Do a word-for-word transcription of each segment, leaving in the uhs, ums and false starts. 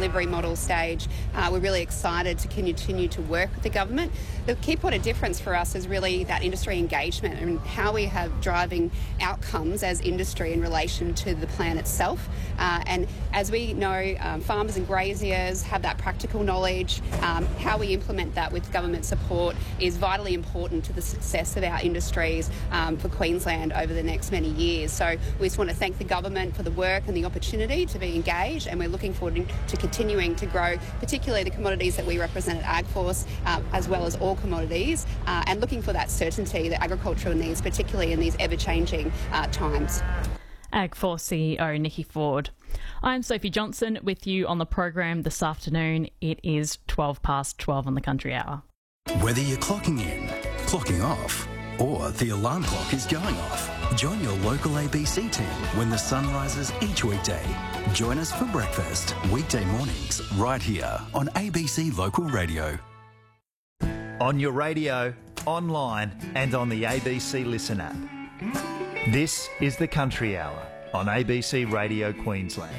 delivery model stage. Uh, we're really excited to continue to work with the government. The key point of difference for us is really that industry engagement and how we have driving outcomes as industry in relation to the plan itself. Uh, and as we know, um, farmers and graziers have that practical knowledge. Um, how we implement that with government support is vitally important to the success of our industries um, for Queensland over the next many years. So we just want to thank the government for the work and the opportunity to be engaged, and we're looking forward to continuing to grow, particularly the commodities that we represent at AgForce, uh, as well as all commodities, uh, and looking for that certainty that agriculture needs, particularly in these ever-changing uh, times. AgForce C E O Nikki Ford. I'm Sophie Johnson with you on the program this afternoon. It is twelve past twelve on the Country Hour. Whether you're clocking in, clocking off, or the alarm clock is going off, join your local A B C team when the sun rises each weekday. Join us for breakfast, weekday mornings, right here on A B C Local Radio. On your radio, online and on the A B C Listen app. This is the Country Hour on A B C Radio Queensland.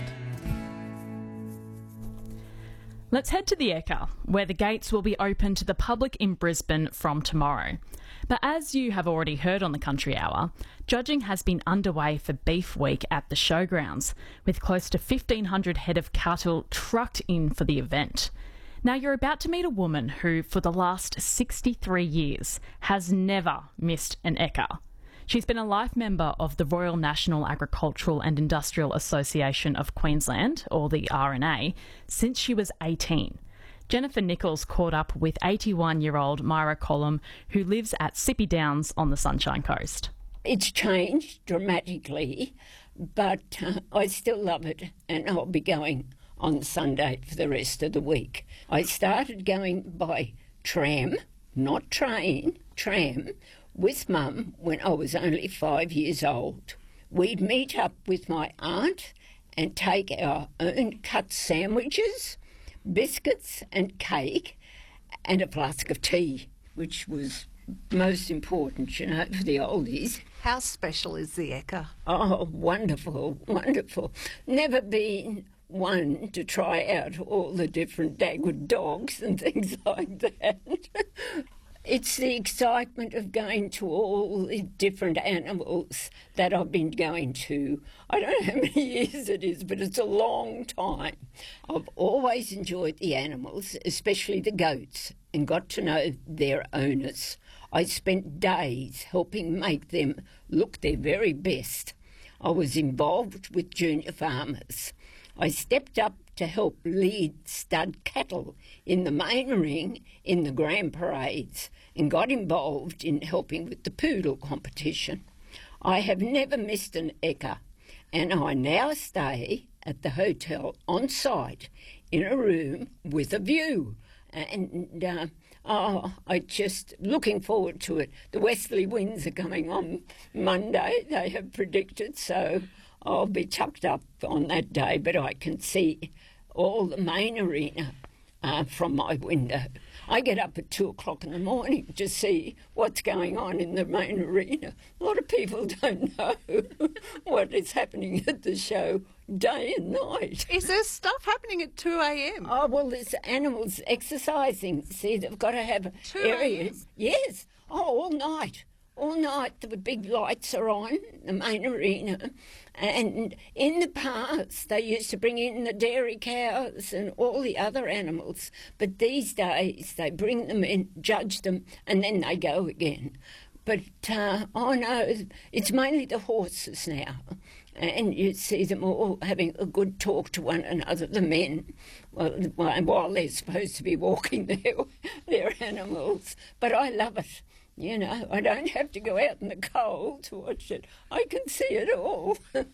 Let's head to the Ekka, where the gates will be open to the public in Brisbane from tomorrow. But as you have already heard on the Country Hour, judging has been underway for Beef Week at the showgrounds, with close to fifteen hundred head of cattle trucked in for the event. Now, you're about to meet a woman who, for the last sixty-three years, has never missed an Ekka. She's been a life member of the Royal National Agricultural and Industrial Association of Queensland, or the R N A, since she was eighteen. Jennifer Nichols caught up with eighty-one-year-old Myra Collum, who lives at Sippy Downs on the Sunshine Coast. It's changed dramatically, but uh, I still love it, and I'll be going on Sunday for the rest of the week. I started going by tram, not train, tram, with Mum when I was only five years old. We'd meet up with my aunt and take our own cut sandwiches, biscuits and cake, and a flask of tea, which was most important, you know, for the oldies. How special is the Ekka? Oh, wonderful, wonderful. Never been one to try out all the different Dagwood dogs and things like that. It's the excitement of going to all the different animals that I've been going to. I don't know how many years it is, but it's a long time. I've always enjoyed the animals, especially the goats, and got to know their owners. I spent days helping make them look their very best. I was involved with junior farmers. I stepped up to help lead stud cattle in the main ring in the grand parades and got involved in helping with the poodle competition. I have never missed an Ekka, and I now stay at the hotel on site in a room with a view. And uh, oh, I just looking forward to it. The westerly winds are coming on Monday, they have predicted, so I'll be tucked up on that day, but I can see all the main arena uh, from my window. I get up at two o'clock in the morning to see what's going on in the main arena. A lot of people don't know what is happening at the show day and night. Is there stuff happening at two a.m? Oh, well, there's animals exercising. See, they've got to have areas. Yes, oh, all night. All night the big lights are on, the main arena, and in the past they used to bring in the dairy cows and all the other animals, but these days they bring them in, judge them, and then they go again. But, uh, oh no, it's mainly the horses now, and you see them all having a good talk to one another, the men, well, while they're supposed to be walking their, their animals. But I love it. You know, I don't have to go out in the cold to watch it. I can see it all.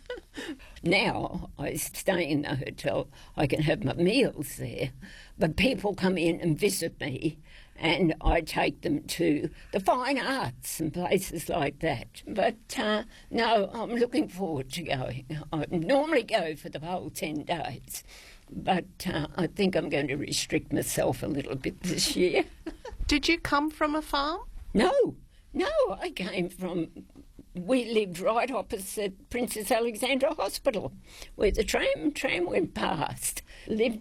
Now I stay in the hotel. I can have my meals there. But people come in and visit me, and I take them to the fine arts and places like that. But uh, no, I'm looking forward to going. I normally go for the whole ten days. But uh, I think I'm going to restrict myself a little bit this year. Did you come from a farm? No, no, I came from, we lived right opposite Princess Alexandra Hospital, where the tram tram went past. Lived